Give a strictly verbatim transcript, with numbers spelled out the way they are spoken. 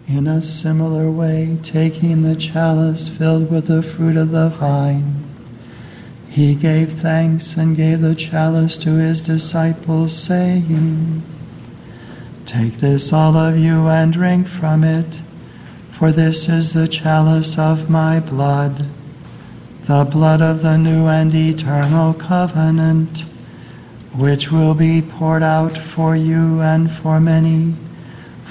In a similar way, taking the chalice filled with the fruit of the vine, he gave thanks and gave the chalice to his disciples, saying, "Take this, all of you, and drink from it, for this is the chalice of my blood, the blood of the new and eternal covenant, which will be poured out for you and for many